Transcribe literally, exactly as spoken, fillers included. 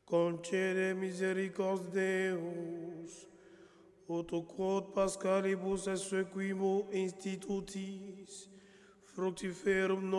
concede misericordias Deus, ut quod Pascalibus et sequimo institutis, fructiferum